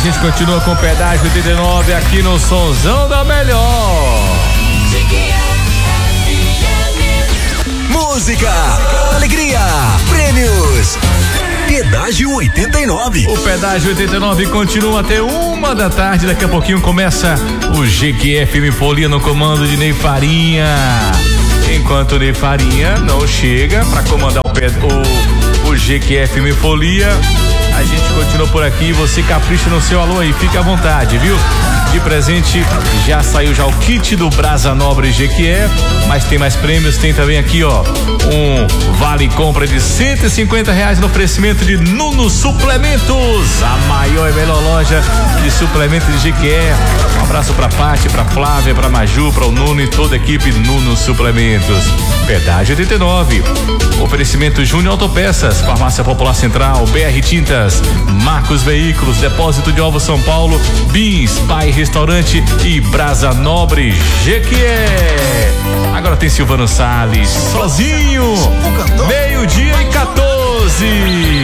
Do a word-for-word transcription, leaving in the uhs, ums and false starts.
gente continua com o Pedágio oitenta e nove aqui no Sonzão da Melhor. Música, alegria, prêmios. Pedágio oitenta e nove. O Pedágio oitenta e nove continua até uma da tarde. Daqui a pouquinho começa o G Q F M Folia no comando de Ney Farinha. Enquanto o Ney Farinha não chega para comandar o, o, o G Q F M Folia, a gente continua por aqui. Você capricha no seu alô aí, fica à vontade, viu? De presente já saiu já o kit do Brasa Nobre G Q E, mas tem mais prêmios. Tem também aqui, ó, um vale compra de cento e cinquenta reais no oferecimento de Nuno Suplementos, a maior e melhor loja de suplementos de G Q E. Um abraço pra Paty, pra Flávia, pra Maju, pra o Nuno e toda a equipe Nuno Suplementos. Pedágio oitenta e nove. Oferecimento Júnior Autopeças, Farmácia Popular Central, B R Tintas, Marcos Veículos, Depósito de Ovos São Paulo, Bins, Pai Restaurante e Brasa Nobre G Q E. Agora tem Silvano Salles, sozinho, meio-dia e quatorze.